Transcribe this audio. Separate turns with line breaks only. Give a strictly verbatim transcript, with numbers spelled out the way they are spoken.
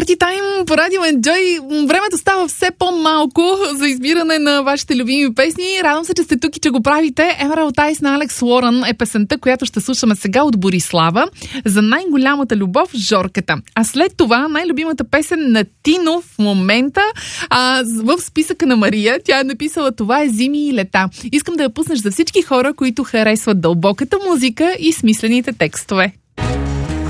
Парти тайм по Радио Енджой. Времето става все по-малко за избиране на вашите любими песни. Радвам се, че сте тук и че го правите. Emerald Eyes на Алекс Лорън е песента, която ще слушаме сега от Борислава за най-голямата любов Жорката. А след това най-любимата песен на Тино в момента а, в списъка на Мария. Тя е написала "Това е зими и лета". Искам да я пуснеш за всички хора, които харесват дълбоката музика и смислените текстове.